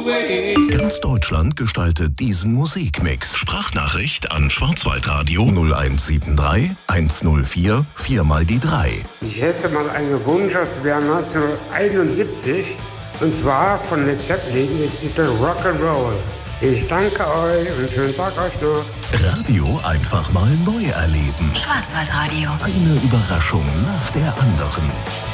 Ganz Deutschland gestaltet diesen Musikmix. Sprachnachricht an Schwarzwaldradio 0173 104 4x3. Ich hätte mal einen Wunsch aus dem Jahr 1971, und zwar von Led Zeppelin, der Titel Rock'n'Roll. Ich danke euch und schönen Tag euch noch. Radio einfach mal neu erleben. Schwarzwaldradio. Eine Überraschung nach der anderen.